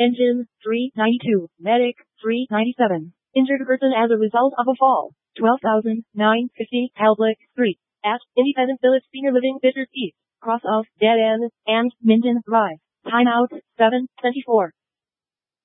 Engine, 392. Medic, 397. Injured person as a result of a fall, 12,950. Helblick, 3. At Independent Village Senior Living Bitters East, cross of Dead End and Minden Drive. Timeout, 7:24.